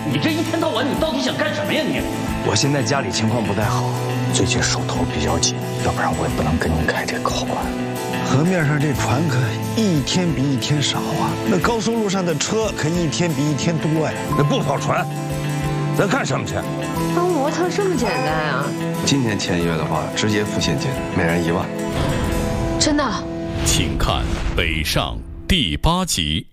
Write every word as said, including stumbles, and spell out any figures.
你这一天到晚，你到底想干什么呀你？ 我现在家里情况不太好，最近手头比较紧，要不然我也不能跟您开这个口啊。 河面上这船可一天比一天少啊，那高速路上的车可一天比一天多呀。 那不跑船，那干什么去？ 当模特这么简单啊？ 今天签约的话，直接付现金，每人一万。 真的？ 请看《北上》第八集。